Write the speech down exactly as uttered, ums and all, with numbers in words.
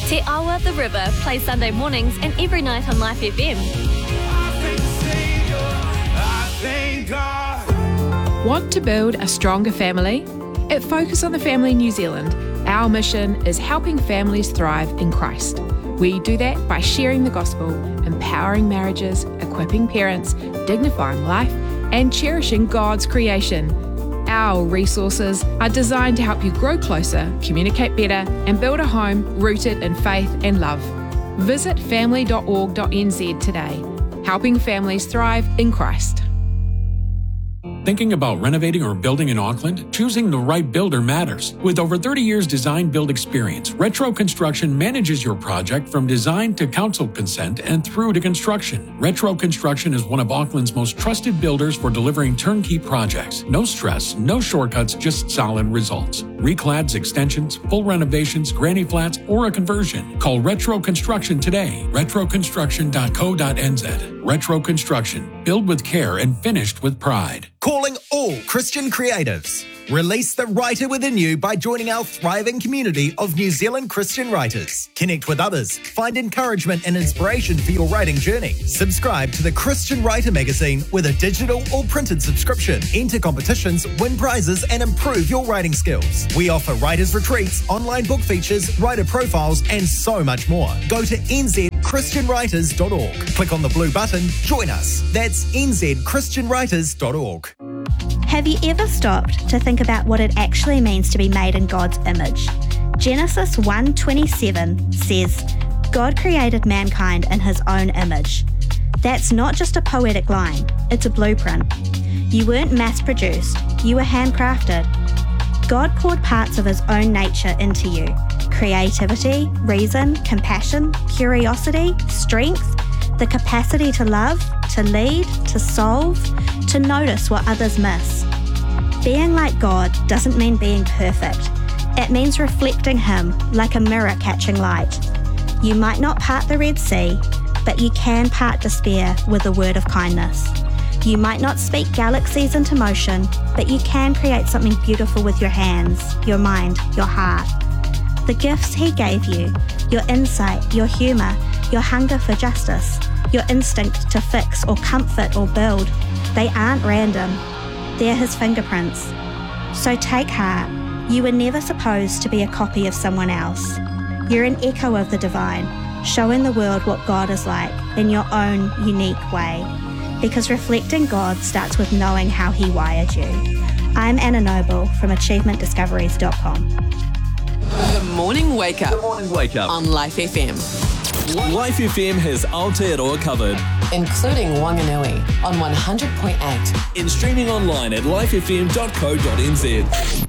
Te Awa the River plays Sunday mornings and every night on Life F M. Want to build a stronger family? At Focus on the Family New Zealand, our mission is helping families thrive in Christ. We do that by sharing the gospel, empowering marriages, equipping parents, dignifying life, and cherishing God's creation. Our resources are designed to help you grow closer, communicate better, and build a home rooted in faith and love. Visit family dot org dot n z today, helping families thrive in Christ. Thinking about renovating or building in Auckland? Choosing the right builder matters. With over thirty years design build experience, Retro Construction manages your project from design to council consent and through to construction. Retro Construction is one of Auckland's most trusted builders for delivering turnkey projects. No stress, no shortcuts, just solid results. Reclads, extensions, full renovations, granny flats, or a conversion. Call Retro Construction today. retro construction dot co dot n z. Retro Construction. Build with care and finished with pride. Calling all Christian creatives. Release the writer within you by joining our thriving community of New Zealand Christian writers. Connect with others, find encouragement and inspiration for your writing journey. Subscribe to the Christian Writer magazine with a digital or printed subscription. Enter competitions, win prizes, and improve your writing skills. We offer writers' retreats, online book features, writer profiles, and so much more. Go to n z christian writers dot org. Click on the blue button, join us. That's n z christian writers dot org. Have you ever stopped to think about what it actually means to be made in God's image? Genesis one twenty-seven says, God created mankind in his own image. That's not just a poetic line, it's a blueprint. You weren't mass-produced, you were handcrafted. God poured parts of his own nature into you. Creativity, reason, compassion, curiosity, strength, the capacity to love, to lead, to solve, to notice what others miss. Being like God doesn't mean being perfect. It means reflecting him like a mirror catching light. You might not part the Red Sea, but you can part despair with a word of kindness. You might not speak galaxies into motion, but you can create something beautiful with your hands, your mind, your heart. The gifts he gave you, your insight, your humour, your hunger for justice, your instinct to fix or comfort or build, they aren't random. They're his fingerprints. So take heart. You were never supposed to be a copy of someone else. You're an echo of the divine, showing the world what God is like in your own unique way. Because reflecting God starts with knowing how he wired you. I'm Anna Noble from achievement discoveries dot com. The Morning Wake Up. The Morning Wake Up. On Life F M. Life F M has Aotearoa covered, including Wanganui on one hundred point eight. and streaming online at life f m dot co dot n z.